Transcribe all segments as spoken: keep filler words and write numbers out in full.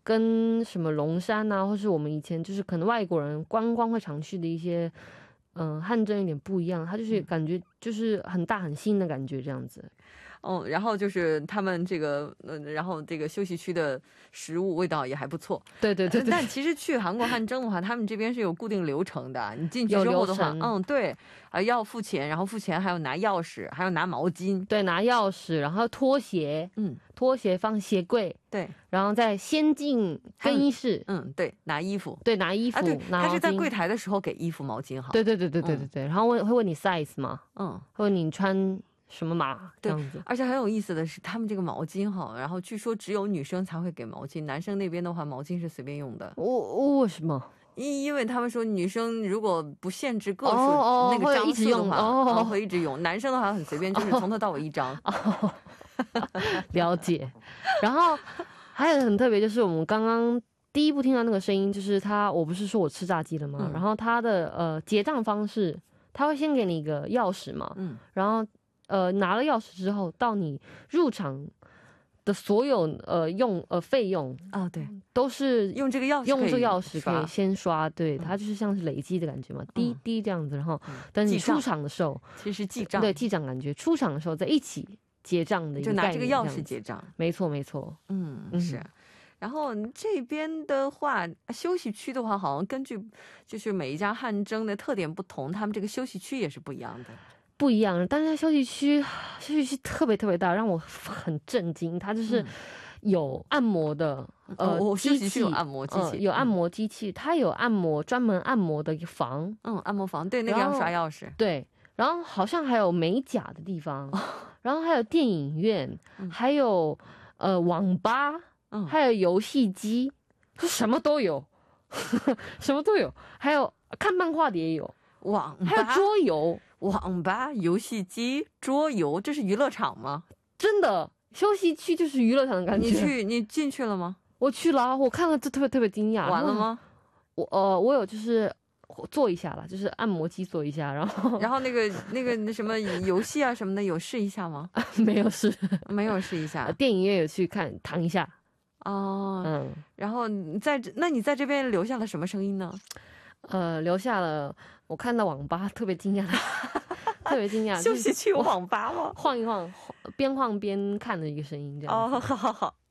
跟什么龙山啊，或是我们以前就是可能外国人观光会常去的一些。嗯，汉蒸有点不一样，它就是感觉就是很大很新的感觉这样子。 哦，然后就是他们这个，嗯，然后这个休息区的食物味道也还不错。 对对对对。 但其实去韩国汉蒸的话，他们这边是有固定流程的。你进去之后的话，嗯，对，啊，要付钱，然后付钱还要拿钥匙，还要拿毛巾。 对，拿钥匙，然后拖鞋，嗯，拖鞋放鞋柜， 对， 然后再先进更衣室， 嗯，对，拿衣服， 对，拿衣服，对， 他是在柜台的时候给衣服毛巾哈。 对对对对对对对，然后问会问你 size 吗？嗯，会问你穿。什么码这样子， 而且很有意思的是，他们这个毛巾哈，然后据说只有女生才会给毛巾，男生那边的话，毛巾是随便用的。 我为什么？ 因因为他们说女生如果不限制个数那个张数的话，会一直用。男生的话很随便，就是从头到尾一张。 了解。然后还有很特别，就是我们刚刚第一步听到那个声音，就是他，我不是说我吃炸鸡了吗？然后他的呃结账方式，他会先给你一个钥匙嘛，嗯，然后。呃，拿了钥匙之后，到你入场的所有呃用呃费用啊，对， 都是用这个钥匙， 用这个钥匙可以先刷，对，它就是像是累积的感觉嘛，滴滴这样子，然后等你出场的时候， 其实记账， 对，记账感觉，出场的时候再一起结账的一个概念， 就拿这个钥匙结账， 没错没错， 嗯是。然后这边的话，休息区的话，好像根据就是每一家汗蒸的特点不同，他们这个休息区也是不一样的。 不一样，但是休息区，休息区特别特别大，让我很震惊。它就是有按摩的， 嗯、呃，哦、休息区有按摩机器、 呃，有按摩机器，它有按摩专门按摩的一个房， 嗯，按摩房，对，那个要刷钥匙， 对，然后好像还有美甲的地方，然后还有电影院，嗯、还有呃网吧，嗯，还有游戏机，就什么都有，什么都有，还有看漫画的也有， 网吧， 还有桌游。 网吧、游戏机、桌游，这是娱乐场吗？ 真的，休息区就是娱乐场的感觉。 你去，你进去了吗？ 我去了，我看了就特别特别惊讶。 完了吗？ 我呃，我有就是做一下了，就是按摩机做一下，然后然后那个那个那什么游戏啊什么的，有试一下吗？ 没有试， 没有试一下。 电影院有去看，躺一下。 哦，嗯，然后在那你在这边留下了什么声音呢？ 呃，留下了，我看到网吧特别惊讶，特别惊讶。 休息区有网吧吗？ 晃一晃，边晃边看的一个声音，这样。 哦，好好好。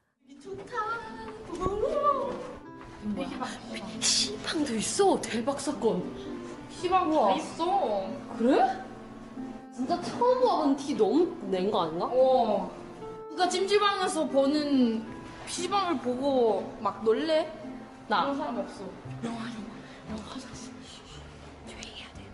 시방도 있어. 대박 사건. 시방 다 있어. 그래? 진짜 처음 와본 티 너무 낸 거 아닌가? 어. 그러니까 찜질방에서 보는 피시방을 보고 막 놀래? 나. 그런 사람이 없어. 영화 영화 영화 화장실. 조용히 해야 돼.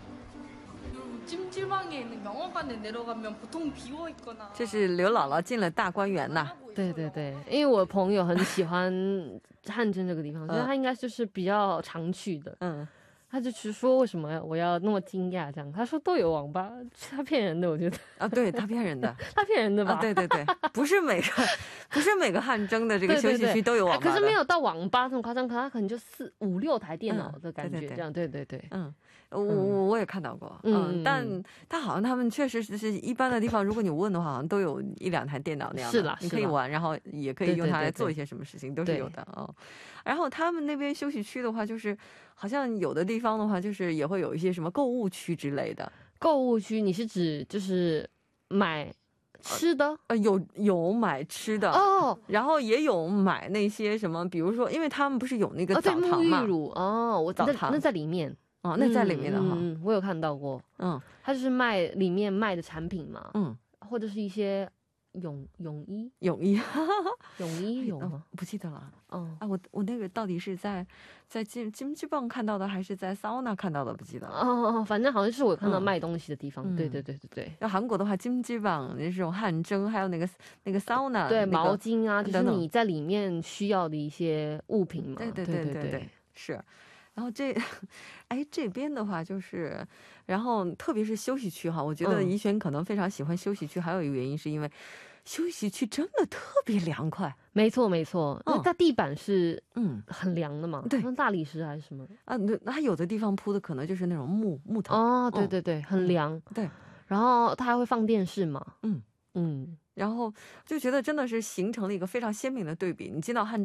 그리고 찜질방에 있는 영화관에 내려가면 보통 비어 있거나. 这是刘姥姥进了大观园呐。 对对对，因为我朋友很喜欢汉蒸这个地方，所以他应该就是比较常去的。嗯。他就去说为什么我要那么惊讶这样，他说都有网吧，他骗人的，我觉得啊，对他骗人的， 他骗人的吧？ 啊、对对对，不是每个不是每个汗蒸的这个休息区都有网吧， 可是没有到网吧这么夸张，可他可能就四五六台电脑的感觉，嗯、对对对这样，对对对， 嗯。我我我也看到过，嗯，但但好像他们确实是一般的地方，如果你问的话，好像都有一两台电脑那样的， 是啦， 你可以玩，然后也可以用它来做一些什么事情，都是有的哦。然后他们那边休息区的话，就是好像有的地方的话，就是也会有一些什么购物区之类的。 购物区，你是指就是买吃的？ 呃，有有买吃的哦，然后也有买那些什么，比如说，因为他们不是有那个澡堂嘛， 沐浴乳哦，我澡堂那在里面。 哦，那在里面的哈、 嗯嗯，我有看到过，嗯，它就是卖里面卖的产品嘛，嗯，或者是一些泳泳衣， 泳衣， 泳衣有吗？ 哦、不记得了，嗯，啊，我我那个到底是在在金金鸡棒看到的，还是在桑拿看到的？不记得了， 哦哦，反正好像是我看到卖东西的地方，嗯、对对对对对。 要韩国的话，金鸡棒那种汗蒸，还有那个那个桑拿， 对、 那个、 毛巾啊，就是你在里面需要的一些物品嘛， 对对对对 对, 对, 对，是。然后这，哎，这边的话就是，然后特别是休息区哈，我觉得怡璇可能非常喜欢休息区，嗯、还有一个原因是因为休息区真的特别凉快。 没错没错，那、嗯、它地板是嗯很凉的嘛， 对， 大理石还是什么啊？那它有的地方铺的可能就是那种木木头哦，对对对，嗯、很凉、 嗯。对， 然后它还会放电视嘛， 嗯嗯，然后就觉得真的是形成了一个非常鲜明的对比。你进到汉